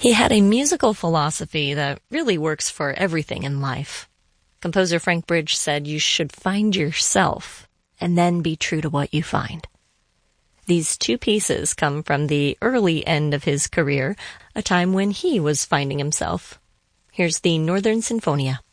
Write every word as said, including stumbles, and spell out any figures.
He had a musical philosophy that really works for everything in life. Composer Frank Bridge said you should find yourself and then be true to what you find. These two pieces come from the early end of his career, a time when he was finding himself. Here's the Northern Sinfonia.